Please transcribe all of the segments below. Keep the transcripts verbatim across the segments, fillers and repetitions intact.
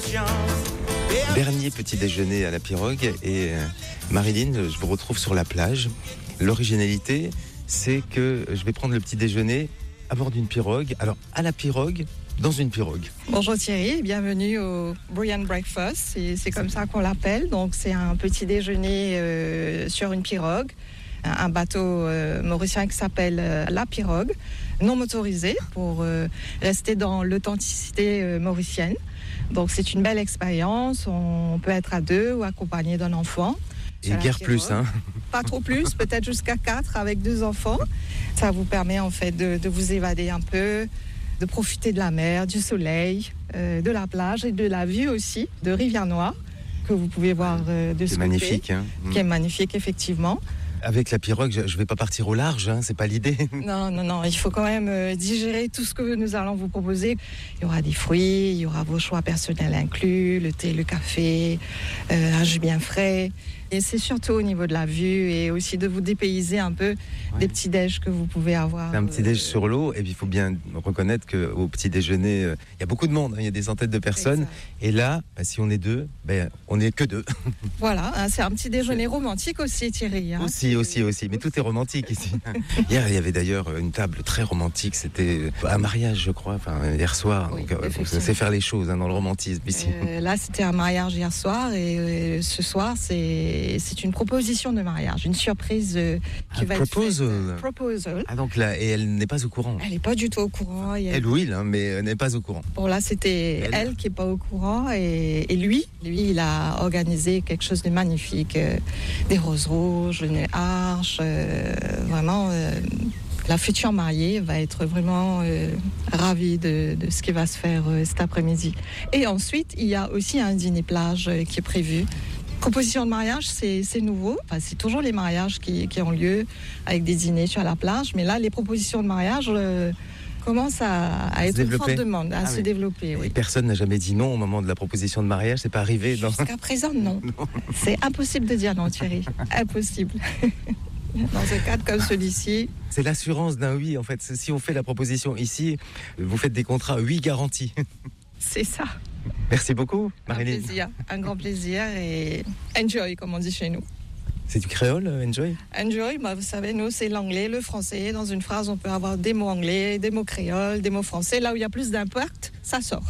Dernier petit déjeuner à la pirogue et euh, Marilyn, je vous retrouve sur la plage. L'originalité, c'est que je vais prendre le petit déjeuner à bord d'une pirogue. Alors, à la pirogue, dans une pirogue. Bonjour Thierry, bienvenue au Brian Breakfast, c'est, c'est comme ça qu'on l'appelle. Donc c'est un petit déjeuner euh, sur une pirogue, un bateau euh, mauricien qui s'appelle euh, La Pirogue, non motorisé pour euh, rester dans l'authenticité euh, mauricienne. Donc c'est une belle expérience, on peut être à deux ou accompagné d'un enfant. Et guère plus, hein. Pas trop plus, peut-être jusqu'à quatre avec deux enfants. Ça vous permet en fait de, de vous évader un peu, de profiter de la mer, du soleil, euh, de la plage et de la vue aussi de Rivière-Noire que vous pouvez voir euh, de ce côté. C'est magnifique, hein. Qui est magnifique effectivement. Avec la pirogue, je ne vais pas partir au large, hein, c'est pas l'idée. Non, non, non, il faut quand même euh, digérer tout ce que nous allons vous proposer. Il y aura des fruits, il y aura vos choix personnels inclus, le thé, le café, euh, un jus bien frais. Et c'est surtout au niveau de la vue et aussi de vous dépayser un peu ouais. des petits déj que vous pouvez avoir. C'est un petit déj euh... sur l'eau et puis il faut bien reconnaître qu'au petit déjeuner, il euh, y a beaucoup de monde, il hein, y a des centaines de personnes. Exact. Et là, bah, si on est deux, bah, on n'est que deux. Voilà, hein, c'est un petit déjeuner romantique aussi Thierry. Hein. Aussi, aussi, aussi, mais tout est romantique ici. Hier, il y avait d'ailleurs une table très romantique, c'était un mariage je crois, enfin, hier soir. Oui, donc, on sait faire les choses hein, dans le romantisme ici. Euh, là, c'était un mariage hier soir et euh, ce soir, c'est c'est une proposition de mariage, une surprise euh, qui un va proposal. être faite. Proposal. Ah donc là, et elle n'est pas au courant. Elle n'est pas du tout au courant. Elle, elle oui, hein, mais elle n'est pas au courant. Bon là, c'était elle, elle qui n'est pas au courant et, et lui, lui, il a organisé quelque chose de magnifique, euh, des roses rouges, une arche, euh, vraiment. Euh, La future mariée va être vraiment euh, ravie de, de ce qui va se faire euh, cet après-midi. Et ensuite, il y a aussi un dîner plage euh, qui est prévu. Proposition de mariage, c'est, c'est nouveau. Enfin, c'est toujours les mariages qui, qui ont lieu avec des dîners sur la plage. Mais là, les propositions de mariage euh, commencent à, à être une forte demande, à ah, se oui. développer. Oui. Personne n'a jamais dit non au moment de la proposition de mariage. C'est pas arrivé. Jusqu'à dans... présent, non. non. C'est impossible de dire non, Thierry. Impossible. Dans un cadre comme celui-ci. C'est l'assurance d'un oui, en fait. Si on fait la proposition ici, vous faites des contrats oui garantis. C'est ça. Merci beaucoup, Marilyn. Un plaisir, un grand plaisir et enjoy, comme on dit chez nous. C'est du créole, enjoy? Enjoy, bah, vous savez, nous, c'est l'anglais, le français. Dans une phrase, on peut avoir des mots anglais, des mots créoles, des mots français. Là où il y a plus d'impact, ça sort.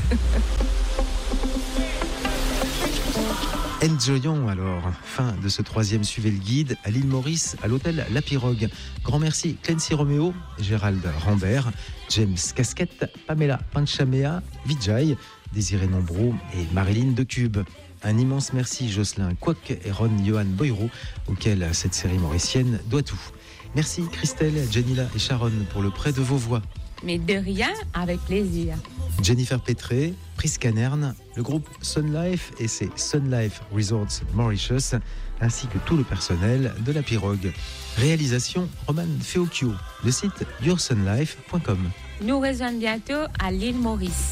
Enjoyons alors, fin de ce troisième Suivez le guide à l'île Maurice, à l'hôtel La Pirogue. Grand merci Clancy Roméo, Gérald Rambert, James Casquette, Pamela Panchamea, Vijay, Désiré Nombrou et Marilyn Decube. Un immense merci Jocelyn Quoc et Ron Johan Boyro, auquel cette série mauricienne doit tout. Merci Christelle, Janila et Sharon pour le prêt de vos voix. Mais de rien, avec plaisir. Jennifer Pétré, Prisca Nern, le groupe Sun Life et ses Sun Life Resorts Mauritius, ainsi que tout le personnel de la pirogue. Réalisation Roman Feocchio, le site yoursunlife point com. Nous rejoignons bientôt à l'île Maurice.